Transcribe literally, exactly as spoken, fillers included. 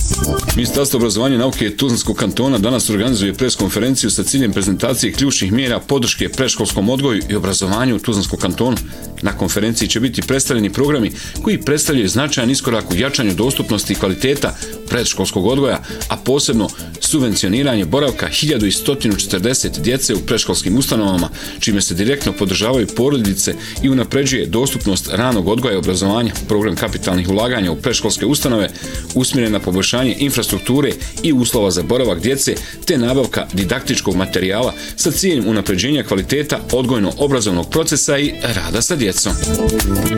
Ministarstvo obrazovanja i nauke Tuzlanskog kantona danas organizuje preskonferenciju sa ciljem prezentacije ključnih mjera podrške predškolskom odgoju i obrazovanju u Tuzlanskom kantonu. Na konferenciji će biti predstavljeni programi koji predstavljaju značajan iskorak u jačanju dostupnosti i kvaliteta predškolskog odgoja, a posebno subvencioniranje boravka hiljadu sto četrdeset djece u predškolskim ustanovama, čime se direktno podržavaju porodice i unapređuje dostupnost ranog odgoja i obrazovanja. Program kapitalnih ulaganja u predškolske ustanove usmjeren na poboljšanje infrastrukture i uslova za boravak djece, te nabavka didaktičkog materijala sa ciljem unapređenja kvaliteta odgojno-obrazovnog procesa i rada sa djecom.